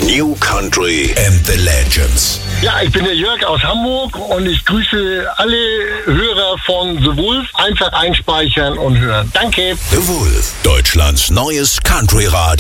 New Country and the Legends. Ja, ich bin der Jörg aus Hamburg und ich grüße alle Hörer von The Wolf. Einfach einspeichern und hören. Danke. The Wolf, Deutschlands neues Country-Radio.